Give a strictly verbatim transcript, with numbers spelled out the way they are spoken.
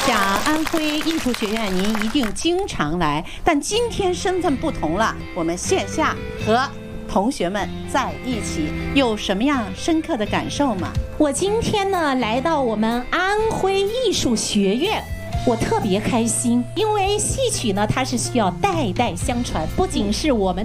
想安徽艺术学院，您一定经常来，但今天身份不同了，我们线下和同学们在一起，有什么样深刻的感受吗？ 我今天呢来到我们安徽艺术学院，我特别开心，因为戏曲呢它是需要代代相传，不仅是我们